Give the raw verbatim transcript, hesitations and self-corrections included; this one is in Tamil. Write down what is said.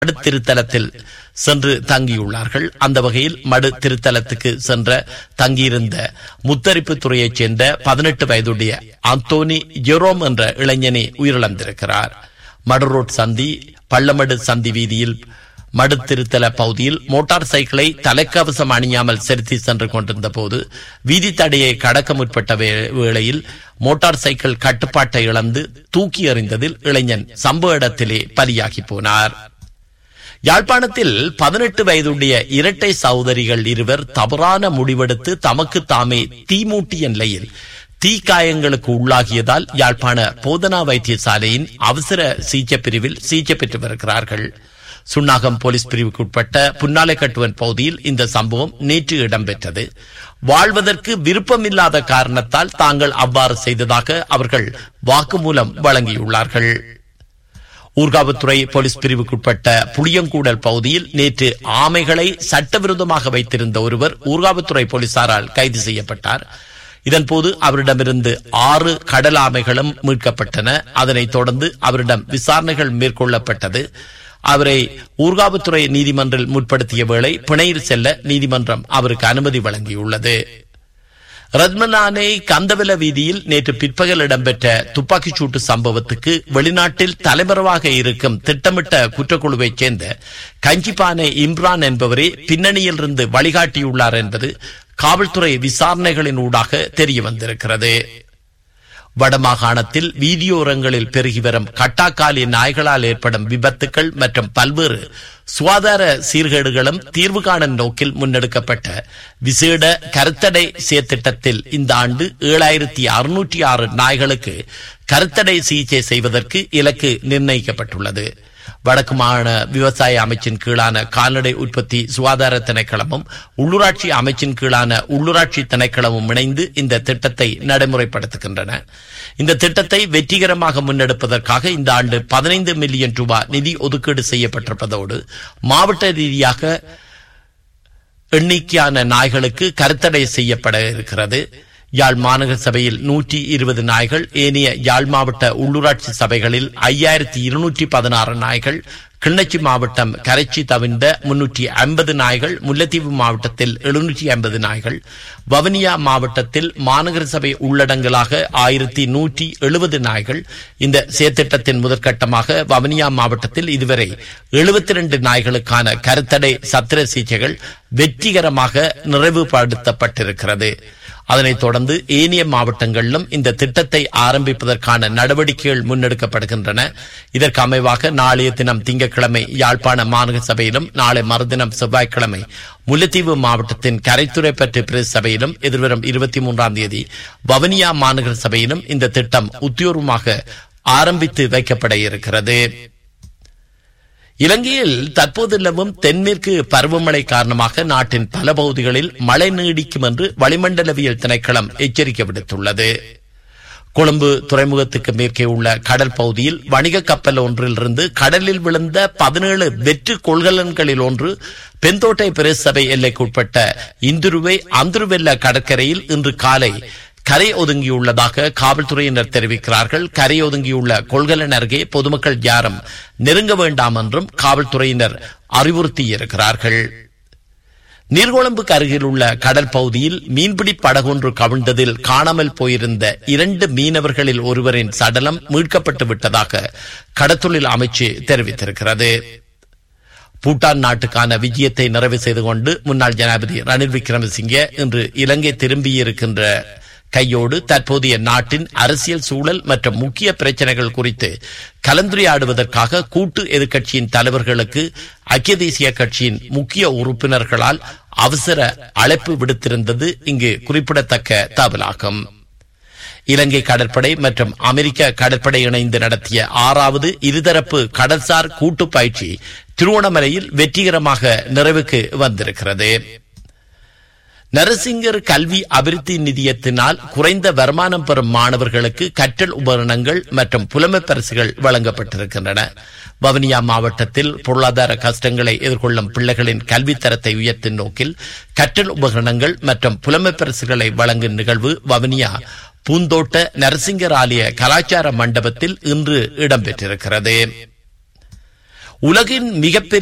மடு திருத்தலத்தில் சென்று தங்கியுள்ளார்கள். அந்த வகையில் மடு திருத்தலத்துக்கு சென்ற தங்கியிருந்த முத்தரிப்பு துறையைச் சேர்ந்த பதினெட்டு வயதுடைய அந்தோனி ஜெரோம் என்ற இளைஞனை உயிரிழந்திருக்கிறார். மடு ரோட் சந்தி பள்ளமடு சந்தி வீதியில் மடு திருத்தல பகுதியில் மோட்டார் சைக்கிளை தலைக்கவசம் அணியாமல் செலுத்தி சென்று கொண்டிருந்த போது வீதி தடையை கடக்க முற்பட்ட வேளையில் மோட்டார் சைக்கிள் கட்டுப்பாட்டை இழந்து தூக்கி எறிந்ததில் இளைஞன் சம்பவ இடத்திலே பலியாகி போனார். யாழ்ப்பாணத்தில் பதினெட்டு வயதுடைய இரட்டை சகோதரிகள் இருவர் தவறான முடிவெடுத்து தமக்கு தாமே தீமூட்டிய நிலையில் தீக்காயங்களுக்கு உள்ளாகியதால் யாழ்ப்பாண போதனா வைத்தியசாலையின் அவசர சிகிச்சை பிரிவில் சிகிச்சை பெற்று வருகிறார்கள். சுன்னாகம் போலீஸ் பிரிவுக்கு உட்பட்ட புன்னாலை கட்டுவன் பகுதியில் இந்த சம்பவம் நேற்று இடம்பெற்றது. வாழ்வதற்கு விருப்பமில்லாத காரணத்தால் தாங்கள் அவ்வாறு செய்ததாக அவர்கள் வாக்குமூலம் வழங்கியுள்ளார்கள். ஊர்காவத்துறை போலீஸ் பிரிவுக்குட்பட்ட புளியங்கூடல் பகுதியில் நேற்று ஆமைகளை சட்டவிரோதமாக வைத்திருந்த ஒருவர் ஊர்காவத்துறை போலீசாரால் கைது செய்யப்பட்டார். இதன்போது அவரிடமிருந்து ஆறு கடல் ஆமைகளும் மீட்கப்பட்டன. அதனைத் தொடர்ந்து அவரிடம் விசாரணைகள் மேற்கொள்ளப்பட்டது. அவரை ஊர்காவத்துறை நீதிமன்றில் முற்படுத்திய வேளை பிணையில் செல்ல நீதிமன்றம் அவருக்கு அனுமதி வழங்கியுள்ளது. ரத்மலானை கந்தவெல வீதியில் நேற்று பிற்பகல் இடம்பெற்ற துப்பாக்கிச் சூட்டு சம்பவத்துக்கு வெளிநாட்டில் தலைமறைவாக இருக்கும் திட்டமிட்ட குற்றக்குழுவைச் சேர்ந்த கஞ்சிபானை இம்ரான் என்பவரே பின்னணியில் இருந்து வழிகாட்டியுள்ளார் என்பது காவல்துறை விசாரணைகளின் ஊடாக தெரிய வந்திருக்கிறது. வடமாகாணத்தில் வீதியோரங்களில் பெருகி வரும் கட்டாக்காலி நாய்களால் ஏற்படும் விபத்துக்கள் மற்றும் பல்வேறு சுகாதார சீர்கேடுகளும் தீர்வு காணும் நோக்கில் முன்னெடுக்கப்பட்ட விசேட கருத்தடை செயற்திட்டத்தில் இந்த ஆண்டு ஏழாயிரத்தி அறுநூற்றி ஆறு நாய்களுக்கு கருத்தடை சிகிச்சை செய்வதற்கு இலக்கு நிர்ணயிக்கப்பட்டுள்ளது. வடக்கு மாகாண விவசாய அமைச்சின் கீழான கால்நடை உற்பத்தி சுகாதார திணைக்களமும் உள்ளூராட்சி அமைச்சின் கீழான உள்ளூராட்சி திணைக்களமும் இணைந்து இந்த திட்டத்தை நடைமுறைப்படுத்துகின்றன. இந்த திட்டத்தை வெற்றிகரமாக முன்னெடுப்பதற்காக இந்த ஆண்டு பதினைந்து மில்லியன் ரூபாய் நிதி ஒதுக்கீடு செய்யப்பட்டிருப்பதோடு மாவட்ட ரீதியாக எண்ணிக்கையான நாய்களுக்கு கருத்தடை செய்யப்பட இருக்கிறது. யாழ் மாநகர சபையில் நூற்றி இருபது நாய்கள், ஏனைய யாழ் மாவட்ட உள்ளூராட்சி சபைகளில் ஐயாயிரத்தி இருநூற்றி பதினாறு நாய்கள், கிளிநொச்சி மாவட்டம் கரைச்சி தவிர்ந்த முன்னூற்றி ஐம்பது நாய்கள், முல்லைத்தீவு மாவட்டத்தில் எழுநூற்றி ஐம்பது நாய்கள், வவுனியா மாவட்டத்தில் மாநகர சபை உள்ளடங்கலாக ஆயிரத்தி நூற்றி எழுபது நாய்கள். இந்த செயற்திட்டத்தின் முதற்கட்டமாக வவுனியா மாவட்டத்தில் இதுவரை எழுபத்தி இரண்டு நாய்களுக்கான கருத்தடை சத்திர சிகிச்சைகள் வெற்றிகரமாக நிறைவுபடுத்தப்பட்டிருக்கிறது. அதனைத் தொடர்ந்து ஏனைய மாவட்டங்களிலும் இந்த திட்டத்தை ஆரம்பிப்பதற்கான நடவடிக்கைகள் முன்னெடுக்கப்படுகின்றன. இதற்கு அமைவாக நாளைய தினம் திங்கட்கிழமை யாழ்ப்பாண மாநகர சபையிலும், நாளை மறுதினம் செவ்வாய்க்கிழமை முல்லைத்தீவு மாவட்டத்தின் கரைத்துறை பற்றி பிரதேச சபையிலும், எதிர்வரும் இருபத்தி மூன்றாம் தேதி வவுனியா மாநகர சபையிலும் இந்த திட்டம் உத்தியோகமாக ஆரம்பித்து வைக்கப்பட இருக்கிறது. இலங்கையில் தற்போது நிலவும் தென்மேற்கு பருவமழை காரணமாக நாட்டின் பல பகுதிகளில் மழை நீடிக்கும் என்று வளிமண்டலவியல் திணைக்களம் எச்சரிக்கை விடுத்துள்ளது. கொழும்பு துறைமுகத்துக்கு மேற்கே உள்ள கடல் பகுதியில் வணிக கப்பல் ஒன்றிலிருந்து கடலில் விழுந்த பதினேழு வெற்று கொள்கலன்களில் ஒன்று பெந்தோட்டை பிரதேச சபை எல்லைக்குட்பட்ட இந்துருவை அந்துருவெல்ல கடற்கரையில் இன்று காலை கரை ஒதுங்கியுள்ளதாக காவல்துறையினர் தெரிவிக்கிறார்கள். கரை ஒதுங்கியுள்ள கொள்கலன் அருகே பொதுமக்கள் யாரும் நெருங்க வேண்டாம் என்றும் காவல்துறையினர் அறிவுறுத்தியிருக்கிறார்கள். நீர்கொழும்புக்கு அருகில் உள்ள கடல் பகுதியில் மீன்பிடி படகொன்று கவிழ்ந்ததில் காணாமல் போயிருந்த இரண்டு மீனவர்களில் ஒருவரின் சடலம் மீட்கப்பட்டு விட்டதாக கடற்தொழில் அமைச்சு தெரிவித்திருக்கிறது. பூட்டான் நாட்டுக்கான விஜயத்தை நிறைவு செய்து கொண்டு முன்னாள் ஜனாதிபதி ரணில் விக்ரமசிங்கே இன்று இலங்கை திரும்பியிருக்கின்ற கையோடு தற்போதைய நாட்டின் அரசியல் சூழல் மற்றும் முக்கிய பிரச்சனைகள் குறித்து கலந்துரையாடுவதற்காக கூட்டு எதிர்க்கட்சியின் தலைவர்களுக்கு ஐக்கிய தேசிய கட்சியின் முக்கிய உறுப்பினர்களால் அவசர அழைப்பு விடுத்திருந்தது இங்கு குறிப்பிடத்தக்க தகவலாகும். இலங்கை கடற்படை மற்றும் அமெரிக்க கடற்படை இணைந்து நடத்திய ஆறாவது இருதரப்பு கடல்சார் கூட்டு பயிற்சி திருவோணமலையில் வெற்றிகரமாக நிறைவுக்கு வந்திருக்கிறது. நரசிங்கர் கல்வி அபிவிருத்தி நிதியத்தினால் குறைந்த வருமானம் பெறும் மாணவர்களுக்கு கற்றல் உபகரணங்கள் மற்றும் புலமை பரிசுகள் வழங்கப்பட்டிருக்கின்றன. வவுனியா மாவட்டத்தில் பொருளாதார கஷ்டங்களை எதிர்கொள்ளும் பிள்ளைகளின் கல்வித்தரத்தை உயர்த்தும் நோக்கில் கற்றல் உபகரணங்கள் மற்றும் புலமை பரிசுகளை வழங்கும் நிகழ்வு வவுனியா பூந்தோட்ட நரசிங்கர் ஆலய கலாச்சார மண்டபத்தில் இன்று இடம்பெற்றிருக்கிறது. உலகின் மிகப்பெரிய